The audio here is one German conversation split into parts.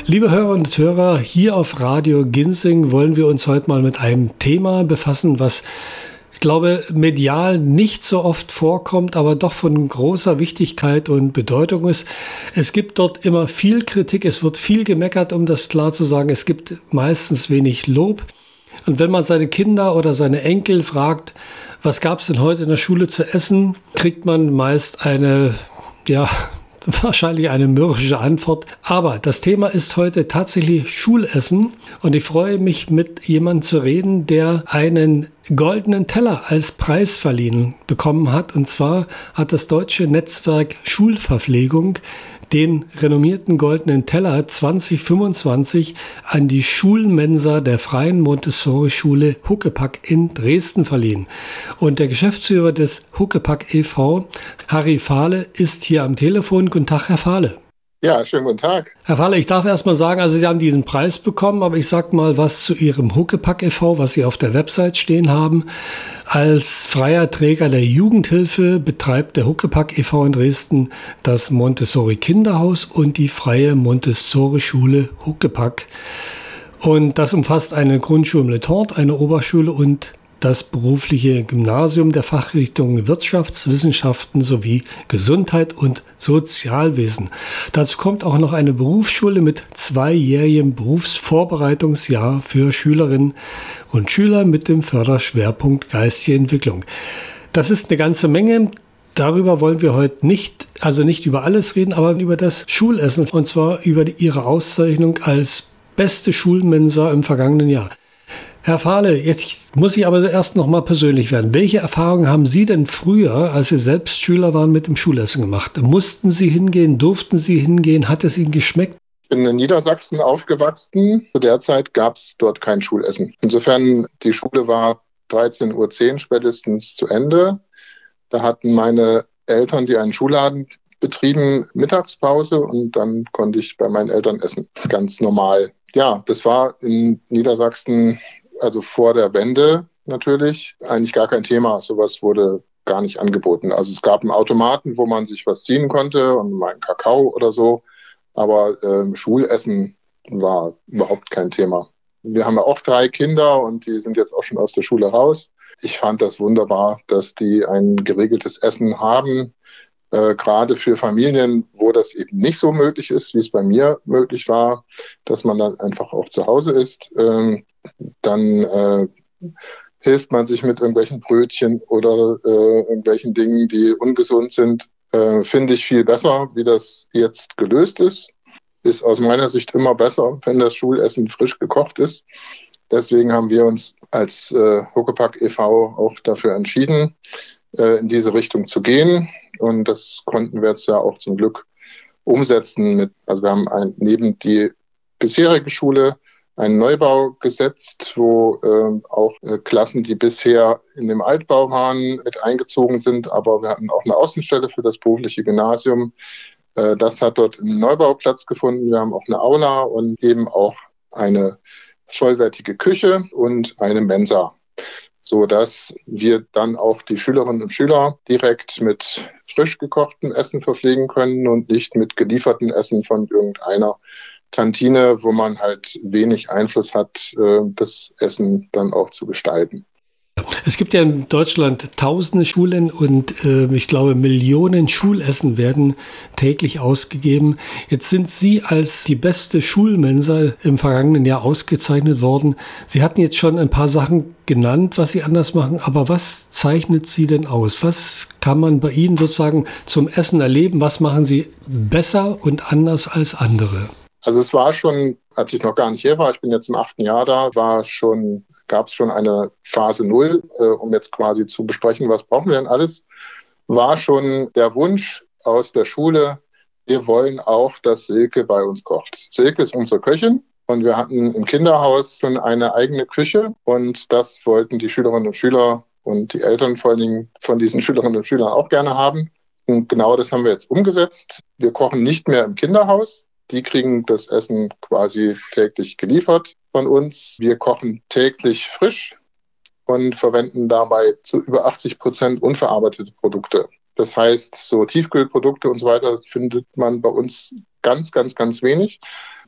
Liebe Hörer und Hörer, hier auf Radio Ginsing wollen wir uns heute mal mit einem Thema befassen, was, ich glaube, medial nicht so oft vorkommt, aber doch von großer Wichtigkeit und Bedeutung ist. Es gibt dort immer viel Kritik, es wird viel gemeckert, um das klar zu sagen. Es gibt meistens wenig Lob. Und wenn man seine Kinder oder seine Enkel fragt, was gab es denn heute in der Schule zu essen, kriegt man meist wahrscheinlich eine mürrische Antwort. Aber das Thema ist heute tatsächlich Schulessen. Und ich freue mich, mit jemandem zu reden, der einen goldenen Teller als Preis verliehen bekommen hat. Und zwar hat das deutsche Netzwerk Schulverpflegung den renommierten goldenen Teller 2025 an die Schulmensa der Freien Montessori-Schule Huckepack in Dresden verliehen. Und der Geschäftsführer des Huckepack e.V., Harry Fahle, ist hier am Telefon. Guten Tag, Herr Fahle. Ja, schönen guten Tag. Herr Fahle, ich darf erst mal sagen, also Sie haben diesen Preis bekommen, aber ich sag mal was zu Ihrem Huckepack e.V., was Sie auf der Website stehen haben. Als freier Träger der Jugendhilfe betreibt der Huckepack e.V. in Dresden das Montessori Kinderhaus und die Freie Montessori-Schule Huckepack. Und das umfasst eine Grundschule Le Tort, eine Oberschule und das berufliche Gymnasium der Fachrichtungen Wirtschaftswissenschaften sowie Gesundheit und Sozialwesen. Dazu kommt auch noch eine Berufsschule mit 2-jährigem Berufsvorbereitungsjahr für Schülerinnen und Schüler mit dem Förderschwerpunkt geistige Entwicklung. Das ist eine ganze Menge. Darüber wollen wir heute nicht über alles reden, aber über das Schulessen, und zwar über Ihre Auszeichnung als beste Schulmensa im vergangenen Jahr. Herr Fahle, jetzt muss ich aber erst noch mal persönlich werden. Welche Erfahrungen haben Sie denn früher, als Sie selbst Schüler waren, mit dem Schulessen gemacht? Mussten Sie hingehen? Durften Sie hingehen? Hat es Ihnen geschmeckt? Ich bin in Niedersachsen aufgewachsen. Zu der Zeit gab es dort kein Schulessen. Insofern, die Schule war 13:10 Uhr spätestens zu Ende. Da hatten meine Eltern, die einen Schulladen betrieben, Mittagspause und dann konnte ich bei meinen Eltern essen. Ganz normal. Ja, das war in Niedersachsen, also vor der Wende natürlich, eigentlich gar kein Thema. Sowas wurde gar nicht angeboten. Also es gab einen Automaten, wo man sich was ziehen konnte und mal einen Kakao oder so. Aber Schulessen war überhaupt kein Thema. Wir haben ja auch 3 Kinder und die sind jetzt auch schon aus der Schule raus. Ich fand das wunderbar, dass die ein geregeltes Essen haben. Gerade für Familien, wo das eben nicht so möglich ist, wie es bei mir möglich war, dass man dann einfach auch zu Hause ist. Dann hilft man sich mit irgendwelchen Brötchen oder irgendwelchen Dingen, die ungesund sind. Finde ich viel besser, wie das jetzt gelöst ist. Ist aus meiner Sicht immer besser, wenn das Schulessen frisch gekocht ist. Deswegen haben wir uns als Huckepack e.V. auch dafür entschieden, in diese Richtung zu gehen. Und das konnten wir jetzt ja auch zum Glück umsetzen. Also wir haben neben die bisherige Schule einen Neubau gesetzt, wo auch Klassen, die bisher in dem Altbau waren, mit eingezogen sind. Aber wir hatten auch eine Außenstelle für das berufliche Gymnasium. Das hat dort im Neubau Platz gefunden. Wir haben auch eine Aula und eben auch eine vollwertige Küche und eine Mensa, so dass wir dann auch die Schülerinnen und Schüler direkt mit frisch gekochtem Essen verpflegen können und nicht mit geliefertem Essen von irgendeiner Kantine, wo man halt wenig Einfluss hat, das Essen dann auch zu gestalten. Es gibt ja in Deutschland tausende Schulen und ich glaube Millionen Schulessen werden täglich ausgegeben. Jetzt sind Sie als die beste Schulmensa im vergangenen Jahr ausgezeichnet worden. Sie hatten jetzt schon ein paar Sachen genannt, was Sie anders machen, aber was zeichnet Sie denn aus? Was kann man bei Ihnen sozusagen zum Essen erleben? Was machen Sie besser und anders als andere? Also es war schon, als ich noch gar nicht hier war, ich bin jetzt im 8. Jahr da, gab es schon eine Phase 0, um jetzt quasi zu besprechen, was brauchen wir denn alles, war schon der Wunsch aus der Schule, wir wollen auch, dass Silke bei uns kocht. Silke ist unsere Köchin und wir hatten im Kinderhaus schon eine eigene Küche und das wollten die Schülerinnen und Schüler und die Eltern vor allen Dingen von diesen Schülerinnen und Schülern auch gerne haben. Und genau das haben wir jetzt umgesetzt. Wir kochen nicht mehr im Kinderhaus. Die kriegen das Essen quasi täglich geliefert von uns. Wir kochen täglich frisch und verwenden dabei zu über 80% unverarbeitete Produkte. Das heißt, so Tiefkühlprodukte und so weiter findet man bei uns ganz, ganz, ganz wenig.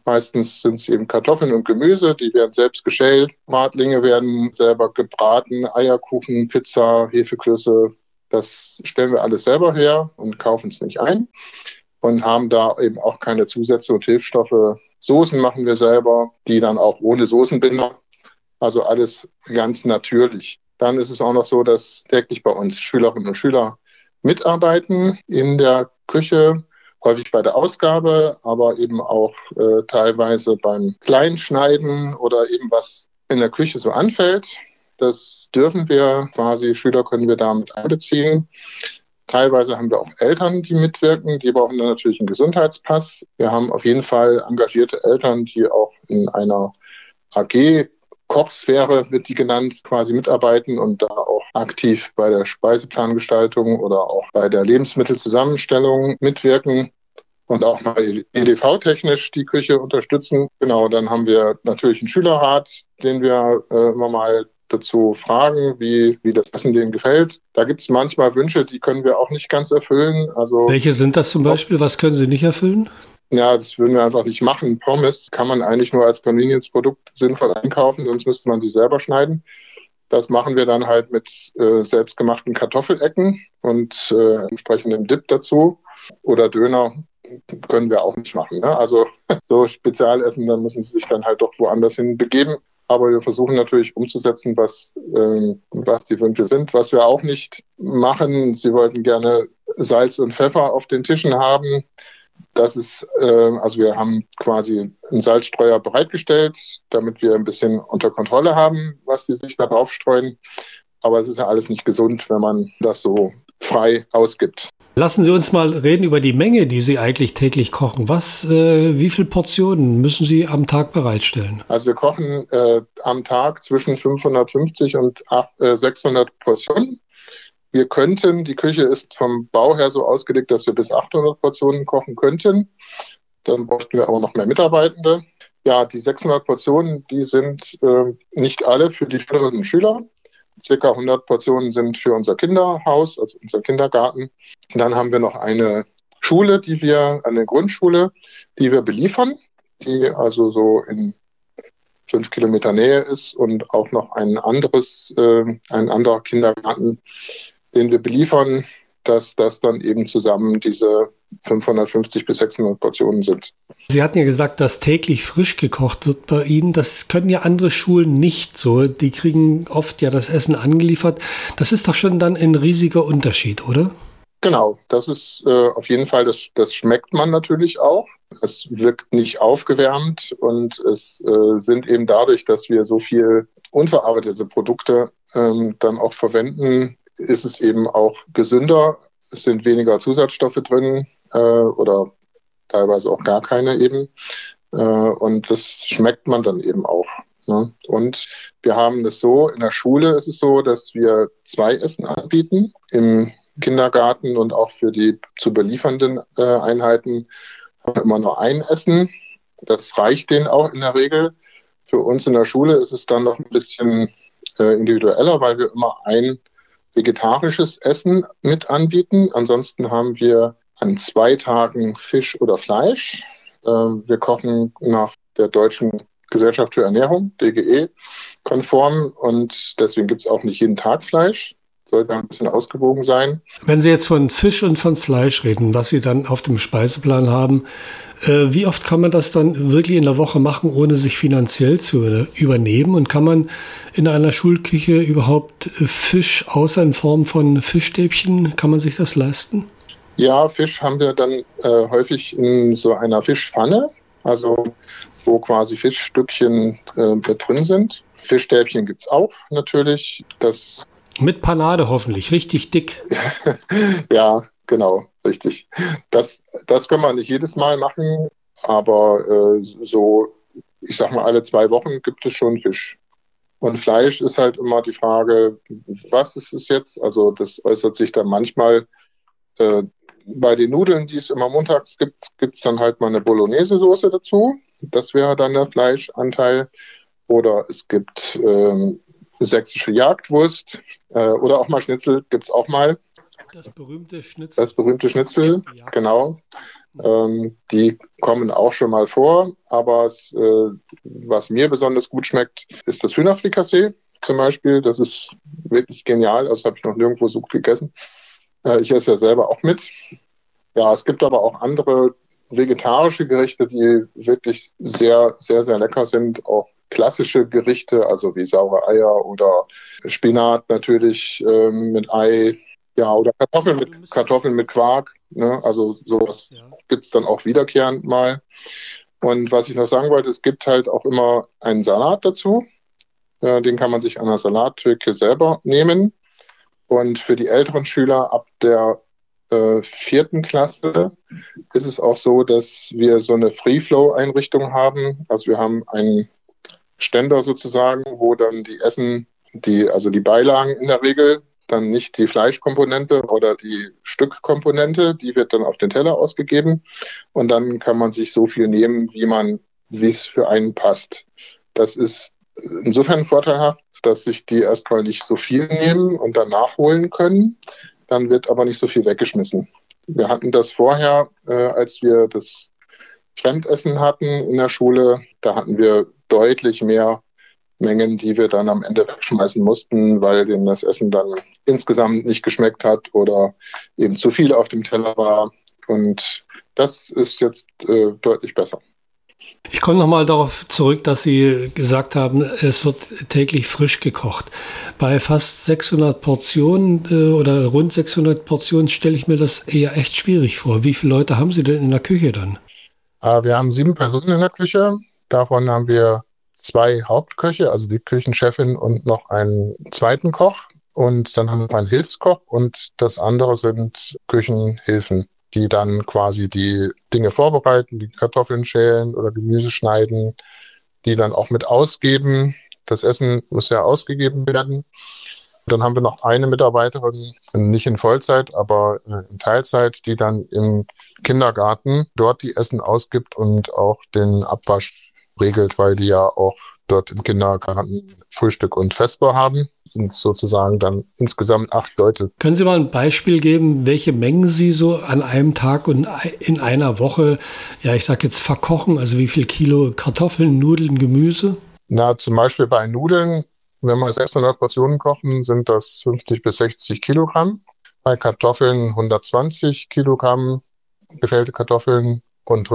Meistens sind es eben Kartoffeln und Gemüse, die werden selbst geschält. Bratlinge werden selber gebraten, Eierkuchen, Pizza, Hefeklöße. Das stellen wir alles selber her und kaufen es nicht ein und haben da eben auch keine Zusätze und Hilfsstoffe. Soßen machen wir selber, die dann auch ohne Soßenbinder. Also alles ganz natürlich. Dann ist es auch noch so, dass täglich bei uns Schülerinnen und Schüler mitarbeiten in der Küche, häufig bei der Ausgabe, aber eben auch teilweise beim Kleinschneiden oder eben was in der Küche so anfällt. Das dürfen wir quasi, Schüler können wir damit einbeziehen. Teilweise haben wir auch Eltern, die mitwirken. Die brauchen dann natürlich einen Gesundheitspass. Wir haben auf jeden Fall engagierte Eltern, die auch in einer AG, Kochsphäre wird die genannt, quasi mitarbeiten und da auch aktiv bei der Speiseplangestaltung oder auch bei der Lebensmittelzusammenstellung mitwirken und auch mal EDV-technisch die Küche unterstützen. Genau, dann haben wir natürlich einen Schülerrat, den wir immer mal dazu fragen, wie das Essen denen gefällt. Da gibt es manchmal Wünsche, die können wir auch nicht ganz erfüllen. Also, welche sind das zum Beispiel? Was können Sie nicht erfüllen? Ja, das würden wir einfach nicht machen. Pommes kann man eigentlich nur als Convenience-Produkt sinnvoll einkaufen, sonst müsste man sie selber schneiden. Das machen wir dann halt mit selbstgemachten Kartoffelecken und entsprechendem Dip dazu. Oder Döner können wir auch nicht machen. Ne? Also so Spezialessen, dann müssen sie sich dann halt doch woanders hin begeben. Aber wir versuchen natürlich umzusetzen, was die Wünsche sind. Was wir auch nicht machen, sie wollten gerne Salz und Pfeffer auf den Tischen haben. Das ist, also wir haben quasi einen Salzstreuer bereitgestellt, damit wir ein bisschen unter Kontrolle haben, was die sich da drauf streuen. Aber es ist ja alles nicht gesund, wenn man das so frei ausgibt. Lassen Sie uns mal reden über die Menge, die Sie eigentlich täglich kochen. Wie viele Portionen müssen Sie am Tag bereitstellen? Also wir kochen am Tag zwischen 550 und 600 Portionen. Wir könnten, die Küche ist vom Bau her so ausgelegt, dass wir bis 800 Portionen kochen könnten. Dann bräuchten wir aber noch mehr Mitarbeitende. Ja, die 600 Portionen, die sind nicht alle für die Schülerinnen und Schüler. Circa 100 Portionen sind für unser Kinderhaus, also unser Kindergarten. Und dann haben wir noch eine Schule, eine Grundschule, die wir beliefern, die also so in 5 Kilometer Nähe ist und auch noch ein anderer Kindergarten, den wir beliefern, dass das dann eben zusammen diese 550 bis 600 Portionen sind. Sie hatten ja gesagt, dass täglich frisch gekocht wird bei Ihnen. Das können ja andere Schulen nicht so. Die kriegen oft ja das Essen angeliefert. Das ist doch schon dann ein riesiger Unterschied, oder? Genau, das ist auf jeden Fall, das schmeckt man natürlich auch. Es wirkt nicht aufgewärmt und es sind eben dadurch, dass wir so viel unverarbeitete Produkte dann auch verwenden, ist es eben auch gesünder. Es sind weniger Zusatzstoffe drin oder teilweise auch gar keine eben. Und das schmeckt man dann eben auch. Ne? Und wir haben das so, in der Schule ist es so, dass wir 2 Essen anbieten. Im Kindergarten und auch für die zu beliefernden Einheiten haben wir immer nur ein Essen. Das reicht denen auch in der Regel. Für uns in der Schule ist es dann noch ein bisschen individueller, weil wir immer ein vegetarisches Essen mit anbieten. Ansonsten haben wir an 2 Tagen Fisch oder Fleisch. Wir kochen nach der Deutschen Gesellschaft für Ernährung, DGE, konform und deswegen gibt es auch nicht jeden Tag Fleisch. Sollte ein bisschen ausgewogen sein. Wenn Sie jetzt von Fisch und von Fleisch reden, was Sie dann auf dem Speiseplan haben, wie oft kann man das dann wirklich in der Woche machen, ohne sich finanziell zu übernehmen? Und kann man in einer Schulküche überhaupt Fisch außer in Form von Fischstäbchen, kann man sich das leisten? Ja, Fisch haben wir dann häufig in so einer Fischpfanne, also wo quasi Fischstückchen mit drin sind. Fischstäbchen gibt es auch natürlich. Mit Panade hoffentlich, richtig dick. Ja, genau, richtig. Das können wir nicht jedes Mal machen, aber so, ich sag mal, alle 2 Wochen gibt es schon Fisch. Und Fleisch ist halt immer die Frage, was ist es jetzt? Also das äußert sich dann manchmal bei den Nudeln, die es immer montags gibt, gibt es dann halt mal eine Bolognese-Soße dazu. Das wäre dann der Fleischanteil. Oder es gibt sächsische Jagdwurst oder auch mal Schnitzel gibt es auch mal. Das berühmte Schnitzel. Das berühmte Schnitzel, genau. Die kommen auch schon mal vor, aber was mir besonders gut schmeckt, ist das Hühnerfrikassee zum Beispiel. Das ist wirklich genial, das habe ich noch nirgendwo so gut gegessen. Ich esse ja selber auch mit. Ja, es gibt aber auch andere vegetarische Gerichte, die wirklich sehr, sehr, sehr lecker sind. Auch klassische Gerichte, also wie saure Eier oder Spinat natürlich mit Ei. Ja, oder Kartoffeln mit Quark. Ne? Also sowas gibt es dann auch wiederkehrend mal. Und was ich noch sagen wollte, es gibt halt auch immer einen Salat dazu. Den kann man sich an der Salattheke selber nehmen. Und für die älteren Schüler ab der 4. Klasse ist es auch so, dass wir so eine Free-Flow-Einrichtung haben. Also wir haben einen Ständer sozusagen, wo dann die Beilagen in der Regel, dann nicht die Fleischkomponente oder die Stückkomponente, die wird dann auf den Teller ausgegeben und dann kann man sich so viel nehmen, wie es für einen passt. Das ist insofern vorteilhaft, dass sich die erstmal nicht so viel nehmen und dann nachholen können. Dann wird aber nicht so viel weggeschmissen. Wir hatten das vorher, als wir das Fremdessen hatten in der Schule, da hatten wir deutlich mehr Mengen, die wir dann am Ende wegschmeißen mussten, weil denen das Essen dann insgesamt nicht geschmeckt hat oder eben zu viel auf dem Teller war. Und das ist jetzt deutlich besser. Ich komme nochmal darauf zurück, dass Sie gesagt haben, es wird täglich frisch gekocht. Bei fast 600 Portionen oder rund 600 Portionen stelle ich mir das eher echt schwierig vor. Wie viele Leute haben Sie denn in der Küche dann? Wir haben 7 Personen in der Küche. Davon haben wir 2 Hauptköche, also die Küchenchefin und noch einen zweiten Koch. Und dann haben wir einen Hilfskoch und das andere sind Küchenhilfen, die dann quasi die Dinge vorbereiten, die Kartoffeln schälen oder Gemüse schneiden, die dann auch mit ausgeben. Das Essen muss ja ausgegeben werden. Dann haben wir noch eine Mitarbeiterin, nicht in Vollzeit, aber in Teilzeit, die dann im Kindergarten dort die Essen ausgibt und auch den Abwasch regelt, weil die ja auch dort im Kindergarten Frühstück und Vesper haben. Und sozusagen dann insgesamt 8 Leute. Können Sie mal ein Beispiel geben, welche Mengen Sie so an einem Tag und in einer Woche, ja, ich sag jetzt verkochen, also wie viel Kilo Kartoffeln, Nudeln, Gemüse? Na, zum Beispiel bei Nudeln, wenn wir 600 Portionen kochen, sind das 50 bis 60 Kilogramm. Bei Kartoffeln 120 Kilogramm gefällte Kartoffeln und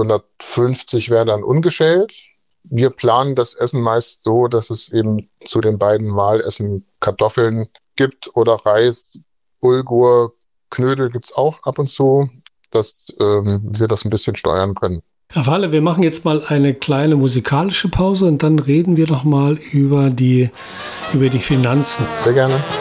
150 wäre dann ungeschält. Wir planen das Essen meist so, dass es eben zu den beiden Wahlessen Kartoffeln gibt oder Reis, Bulgur, Knödel gibt's auch ab und zu, dass wir das ein bisschen steuern können. Herr Wahle, wir machen jetzt mal eine kleine musikalische Pause und dann reden wir noch mal über die Finanzen. Sehr gerne.